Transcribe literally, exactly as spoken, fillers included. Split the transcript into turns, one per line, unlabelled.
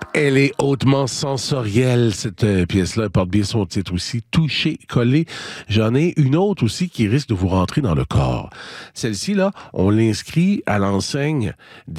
Elle est hautement sensorielle, cette euh, pièce-là. Elle porte bien son titre aussi. Toucher, coller. J'en ai une autre aussi qui risque de vous rentrer dans le corps. Celle-ci, là, on l'inscrit à l'enseigne